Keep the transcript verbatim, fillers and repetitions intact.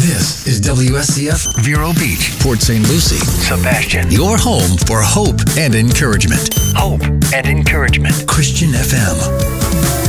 This is W S C F Vero Beach, Port Saint Lucie, Sebastian. Your home for hope and encouragement. Hope and encouragement. Christian F M.